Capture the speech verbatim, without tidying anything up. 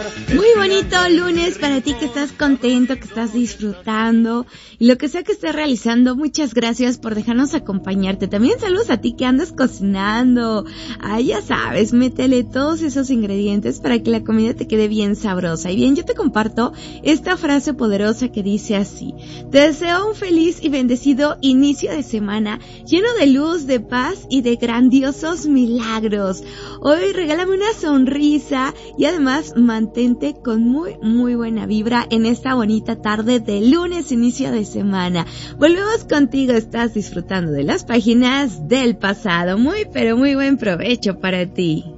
Muy bonito lunes para ti que estás contento, que estás disfrutando y lo que sea que estés realizando. Muchas gracias por dejarnos acompañarte. También saludos a ti que andas cocinando. Ah, ya sabes, métele todos esos ingredientes para que la comida te quede bien sabrosa. Y bien, yo te comparto esta frase poderosa que dice así: te deseo un feliz y bendecido inicio de semana lleno de luz, de paz y de grandiosos milagros. Hoy regálame una sonrisa y además mantente con muy, muy buena vibra en esta bonita tarde de lunes, inicio de semana. Volvemos contigo, estás disfrutando de las páginas del pasado. Muy, pero muy buen provecho para ti.